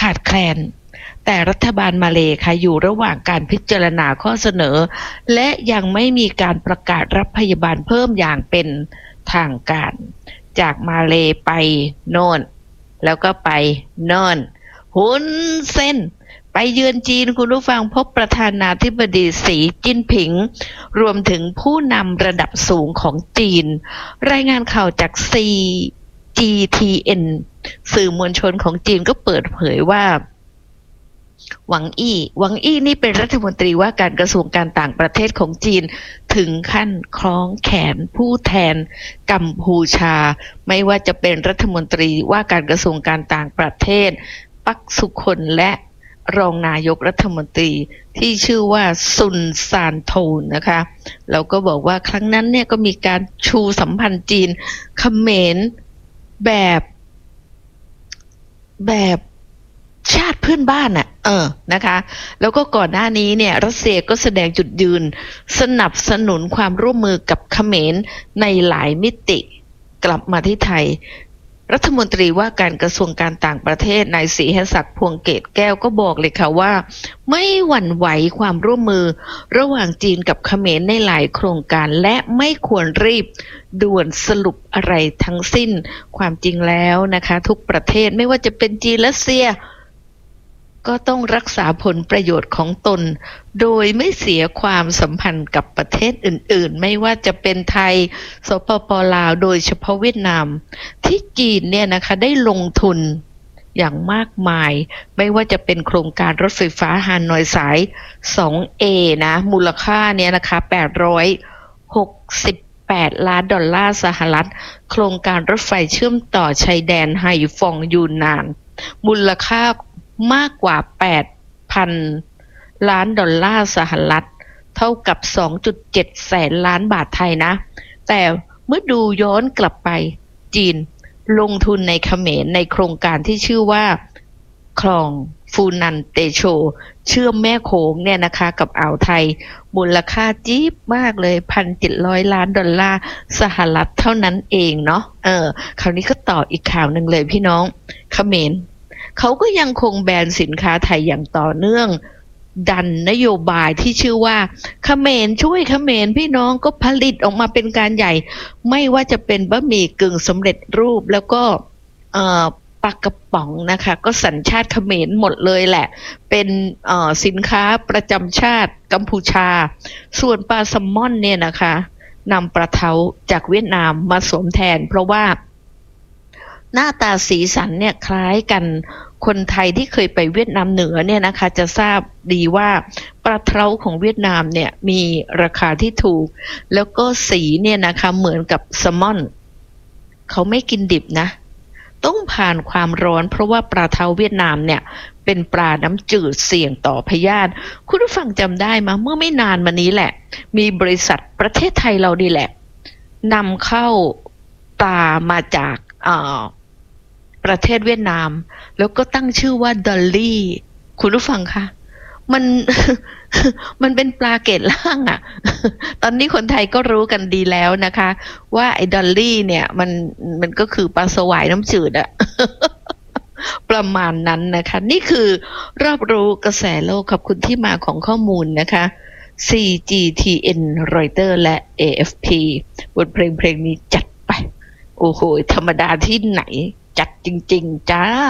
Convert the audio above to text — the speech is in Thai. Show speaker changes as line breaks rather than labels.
ขาดแคลนแต่รัฐบาลมาเลค่ะอยู่ระหว่างการพิจารณาข้อเสนอและยังไม่มีการประกาศรับพยาบาลเพิ่มอย่างเป็นทางการจากมาเลไปโน่นแล้วก็ไปโน่นฮุนเซนไปเยือนจีนคุณผู้ฟังพบประธานาธิบดีสีจิ้นผิงรวมถึงผู้นำระดับสูงของจีนรายงานข่าวจาก CGTN สื่อมวลชนของจีนก็เปิดเผยว่าหวังอี้นี่เป็นรัฐมนตรีว่าการกระทรวงการต่างประเทศของจีนถึงขั้นคล้องแขนผู้แทนกัมพูชาไม่ว่าจะเป็นรัฐมนตรีว่าการกระทรวงการต่างประเทศปักสุคนและรองนายกรัฐมนตรีที่ชื่อว่าซุนซานโทนนะคะเราก็บอกว่าครั้งนั้นเนี่ยก็มีการชูสัมพันธ์จีนเขมรแบบชาติเพื่อนบ้านน่ะนะคะแล้วก็ก่อนหน้านี้เนี่ยรัสเซียก็แสดงจุดยืนสนับสนุนความร่วมมือกับเขมรในหลายมิติกลับมาที่ไทยรัฐมนตรีว่าการกระทรวงการต่างประเทศนายศรีหศักดิ์พวงเกตแก้วก็บอกเลยค่ะว่าไม่หวั่นไหวความร่วมมือระหว่างจีนกับเขมรในหลายโครงการและไม่ควรรีบด่วนสรุปอะไรทั้งสิ้นความจริงแล้วนะคะทุกประเทศไม่ว่าจะเป็นจีนรัสเซียก็ต้องรักษาผลประโยชน์ของตนโดยไม่เสียความสัมพันธ์กับประเทศอื่นๆไม่ว่าจะเป็นไทยสปป.ลาวโดยเฉพาะเวียดนามที่จีนเนี่ยนะคะได้ลงทุนอย่างมากมายไม่ว่าจะเป็นโครงการรถไฟฟ้าฮานอยสาย 2A นะมูลค่าเนี่ยนะคะ868 ล้านดอลลาร์สหรัฐโครงการรถไฟเชื่อมต่อชายแดนไฮฟองยูนนานมูลค่ามากกว่า 8,000 ล้านดอลลาร์สหรัฐเท่ากับ 2.7 แสนล้านบาทไทยนะแต่เมื่อดูย้อนกลับไปจีนลงทุนในเขมรในโครงการที่ชื่อว่าคลองฟูนันเตโชเชื่อมแม่โขงเนี่ยนะคะกับอ่าวไทยมูลค่าจี๊บมากเลย 1,700 ล้านดอลลาร์สหรัฐเท่านั้นเองเนาะคราวนี้ก็ต่ออีกข่าวหนึ่งเลยพี่น้องเขมรเขาก็ยังคงแบนสินค้าไทยอย่างต่อเนื่องดันนโยบายที่ชื่อว่าเขมรช่วยเขมรพี่น้องก็ผลิตออกมาเป็นการใหญ่ไม่ว่าจะเป็นบะหมี่กึ่งสำเร็จรูปแล้วก็ปลากระป๋องนะคะก็สัญชาติเขมรหมดเลยแหละเป็นสินค้าประจำชาติกัมพูชาส่วนปลาแซลมอนเนี่ยนะคะนำปลาเทาจากเวียดนามมาสวมแทนเพราะว่าหน้าตาสีสันเนี่ยคล้ายกันคนไทยที่เคยไปเวียดนามเหนือเนี่ยนะคะจะทราบดีว่าปลาเทาของเวียดนามเนี่ยมีราคาที่ถูกแล้วก็สีเนี่ยนะคะเหมือนกับแซลมอนเขาไม่กินดิบนะต้องผ่านความร้อนเพราะว่าปลาเทาเวียดนามเนี่ยเป็นปลาน้ำจืดเสี่ยงต่อพยาธิคุณผู้ฟังจำได้มาเมื่อไม่นานมานี้แหละมีบริษัทประเทศไทยเราดีแหละนำเข้าปลามาจากประเทศเวียดนามแล้วก็ตั้งชื่อว่าดอลลี่คุณผู้ฟังคะมัน มันเป็นปลาเกรดล่างอ่ะ ตอนนี้คนไทยก็รู้กันดีแล้วนะคะว่าไอ้ดอลลี่เนี่ยมันก็คือปลาสวายน้ำจืดอะ ประมาณนั้นนะคะนี่คือรอบรู้กระแสโลกขอบคุณที่มาของข้อมูลนะคะ CGTN Reuters และ AFP บทเพลงนี้จัดไปโอ้โหธรรมดาที่ไหนจัดจริงๆจ้า